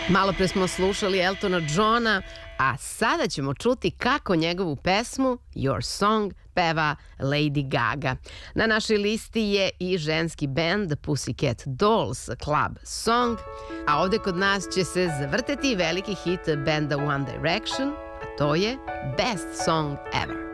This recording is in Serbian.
Malo pre smo slušali Eltona Johna, a sada ćemo čuti kako njegovu pesmu Your Song peva Lady Gaga. Na našoj listi je i ženski band Pussycat Dolls Club Song, a ovde kod nas će se zavrteti veliki hit benda One Direction, a to je Best Song Ever.